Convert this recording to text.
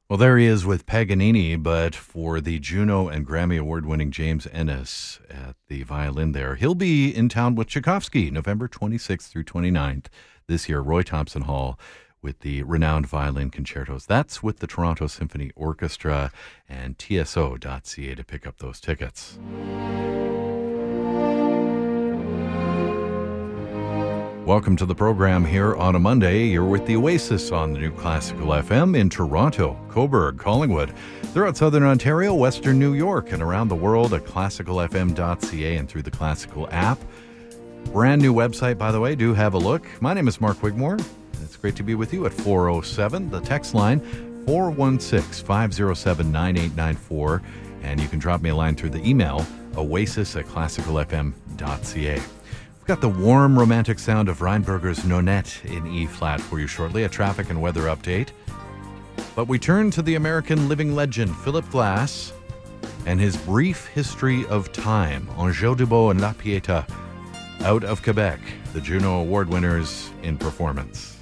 Well, there he is with Paganini, but for the Juno and Grammy Award-winning James Ennis at the violin there. He'll be in town with Tchaikovsky November 26th through 29th this year, Roy Thompson Hall, with the renowned violin concertos. That's with the Toronto Symphony Orchestra, and tso.ca to pick up those tickets. Welcome to the program here on a Monday. You're with the Oasis on the New Classical FM in Toronto, Cobourg, Collingwood, throughout Southern Ontario, Western New York, and around the world at classicalfm.ca and through the Classical app. Brand new website, by the way. Do have a look. My name is Mark Wigmore. It's great to be with you at 407. The text line, 416-507-9894. And you can drop me a line through the email, oasis@classicalfm.ca. Got the warm, romantic sound of Reinberger's Nonette in E-flat for you shortly, a traffic and weather update. But we turn to the American living legend, Philip Glass, and his brief history of time, Angèle Dubos and La Pietà, out of Quebec, the Juno Award winners in performance.